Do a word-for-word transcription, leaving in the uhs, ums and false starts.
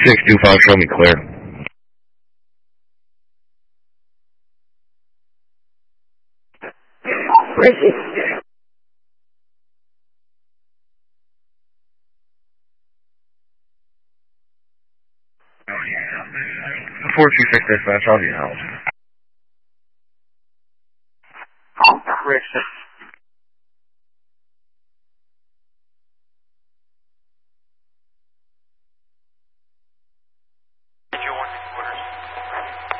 six two five, show me clear. four two six dispatch, I'll be out. Chris.